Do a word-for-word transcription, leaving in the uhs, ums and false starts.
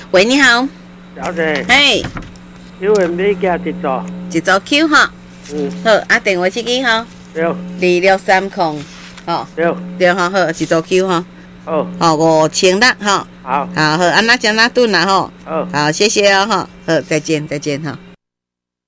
喂，你好， 小姐， 嘿， 因为没加一组， 一组 Q 哈， 嗯， 好，啊，电话这个哈， 对， 二六三空，吼， 对， 对哈，好，一组 Q 哈， 好， 好，五千六哈， 好， 好好，安那将那顿啦吼， 好。 好，谢谢哦哈，好，再见再见哈。